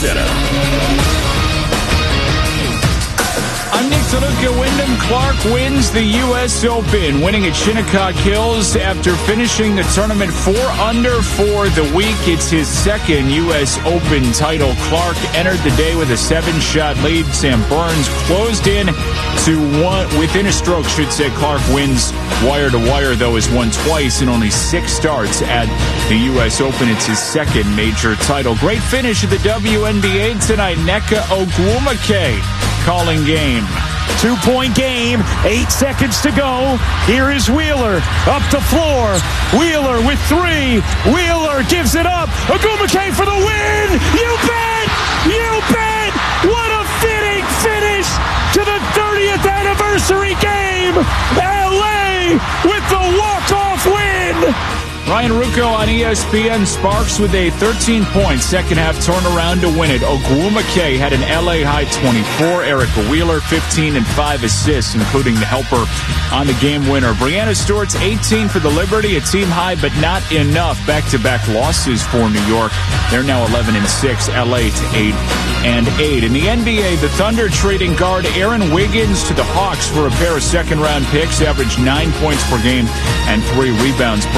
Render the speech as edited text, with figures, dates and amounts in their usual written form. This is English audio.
Center. I'm Nick DeLuca. Wyndham Clark wins the U.S. Open, winning at Shinnecock Hills after finishing the tournament 4 under for the week. It's his second U.S. Open title. Clark entered the day with a 7-shot lead. Sam Burns closed in to within a stroke, should say. Clark wins wire to wire, though, has won twice in only 6 starts at the U.S. Open. It's his second major title. Great finish at the WNBA tonight. Nneka Ogwumike calling game. 2-point game, 8 seconds to go. Here is Wheeler, up the floor. Wheeler with 3. Wheeler gives it up. Ogwumike for the win. You bet! You bet! What a fitting finish to the 30th anniversary game. LA with the walk-off win. Ryan Ruocco on ESPN. Sparks with a 13-point second-half turnaround to win it. Ogwumike had an LA-high 24. Erica Wheeler, 15 and 5 assists, including the helper on the game winner. Breanna Stewart's 18 for the Liberty, a team high, but not enough. Back-to-back losses for New York. They're now 11 and 6. LA to 8 and 8. In the NBA, the Thunder trading guard Aaron Wiggins to the Hawks for a pair of second-round picks, averaged 9 points per game and 3 rebounds per